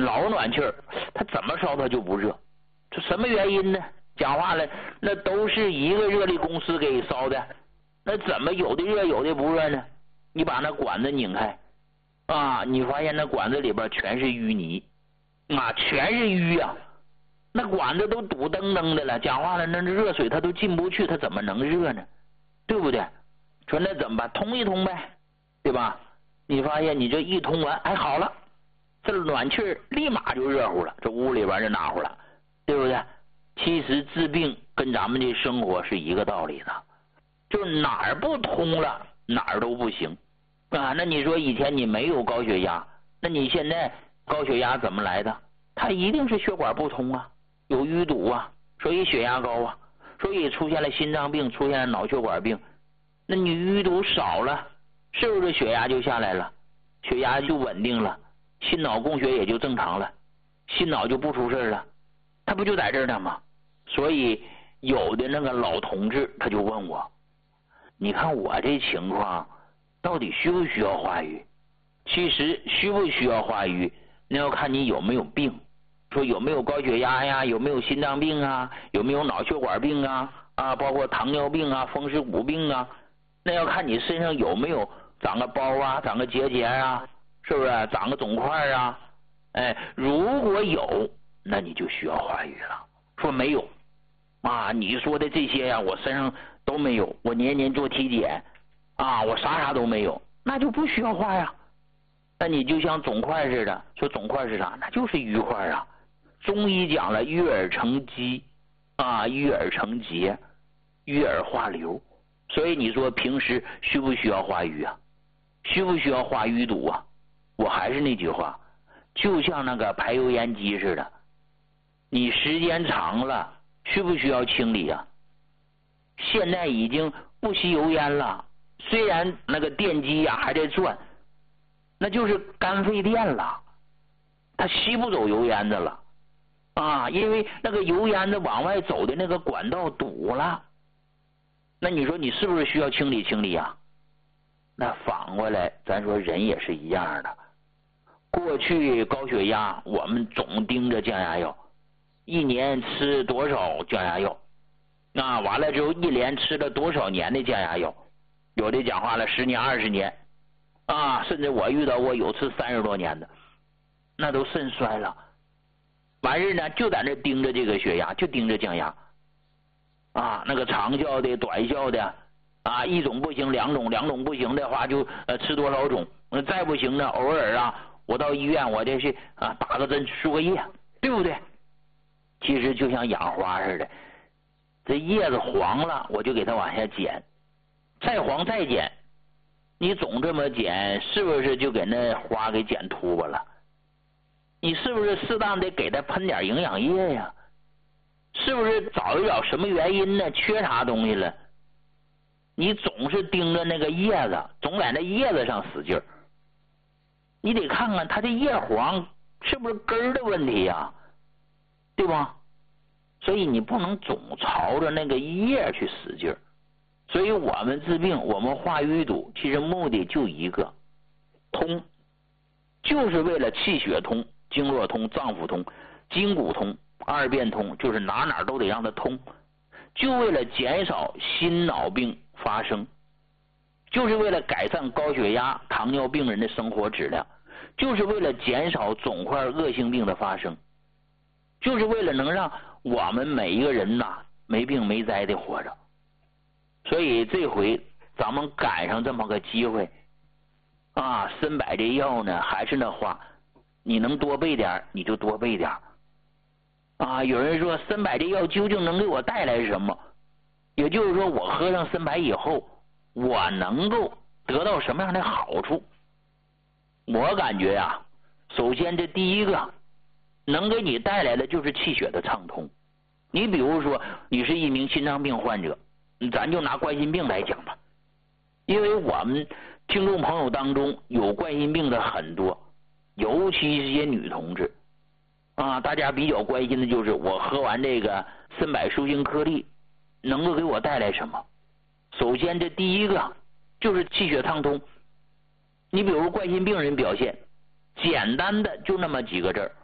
老暖气儿，它怎么烧它就不热，这什么原因呢？讲话了，那都是一个热力公司给烧的，那怎么有的热有的不热呢？你把那管子拧开啊，你发现那管子里边全是淤泥啊，全是淤啊，那管子都堵登登的了，讲话了，那热水它都进不去，它怎么能热呢？对不对？说那怎么办？通一通呗，对吧？你发现你这一通完，哎，好了，这暖气立马就热乎了，这屋里边就暖和了，对不对？其实治病跟咱们的生活是一个道理的，就是哪儿不通了，哪儿都不行啊。那你说以前你没有高血压，那你现在高血压怎么来的？它一定是血管不通啊，有淤堵啊，所以血压高啊，所以出现了心脏病，出现了脑血管病。那你淤堵少了，是不是血压就下来了？血压就稳定了，心脑供血也就正常了，心脑就不出事了，他不就在这儿呢吗？所以有的那个老同志他就问我，你看我这情况到底需不需要化瘀？其实需不需要化瘀，那要看你有没有病，说有没有高血压呀，有没有心脏病啊，有没有脑血管病啊，包括糖尿病啊，风湿骨病啊，那要看你身上有没有长个包啊，长个结节啊，是不是长个肿块啊？哎，如果有，那你就需要化瘀了。说没有啊，你说的这些呀，我身上都没有，我年年做体检啊，我啥都没有，那就不需要化呀。那你就像肿块似的，说肿块是啥？那就是瘀块啊。中医讲了，淤而成积啊，淤而成结，淤而化瘤。所以你说平时需不需要化瘀啊？需不需要化淤堵啊？我还是那句话，就像那个排油烟机似的，你时间长了需不需要清理啊？现在已经不吸油烟了，虽然那个电机呀还在转，那就是干废电了，它吸不走油烟子了啊，因为那个油烟子往外走的那个管道堵了。那你说你是不是需要清理清理啊？那反过来咱说人也是一样的，过去高血压我们总盯着降压药，一年吃多少降压药啊？完了之后一连吃了多少年的降压药，有的讲话了10年20年啊，甚至我遇到过有吃30多年的，那都肾衰了，完事呢就在那盯着这个血压，就盯着降压啊，那个长效的短效的啊，一种不行两种不行的话就吃多少种，再不行呢偶尔啊我到医院我这是打个针输个液，对不对？其实就像养花似的，这叶子黄了我就给它往下剪，再黄再剪，你总这么剪是不是就给那花给剪秃巴了？你是不是适当的给它喷点营养液呀？是不是找一找什么原因呢？缺啥东西了？你总是盯着那个叶子，总在那叶子上使劲儿，你得看看它这叶黄是不是根儿的问题呀？对吧？所以你不能总朝着那个叶去使劲儿。所以我们治病，我们化淤堵，其实目的就一个，通，就是为了气血通、经络通、脏腑通、筋骨通、二便通，就是哪都得让它通，就为了减少心脑病发生，就是为了改善高血压、糖尿病人的生活质量，就是为了减少肿块恶性病的发生，就是为了能让我们每一个人没病没灾的活着。所以这回咱们赶上这么个机会参柏这药呢，还是那话，你能多备点你就多备点有人说参柏这药究竟能给我带来什么？也就是说我喝上参柏以后，我能够得到什么样的好处？我感觉首先这第一个能给你带来的就是气血的畅通。你比如说你是一名心脏病患者，咱就拿冠心病来讲吧，因为我们听众朋友当中有冠心病的很多，尤其是些女同志大家比较关心的就是我喝完这个参柏舒心颗粒能够给我带来什么？首先这第一个就是气血畅通。你比如冠心病人表现简单的就那么几个字儿，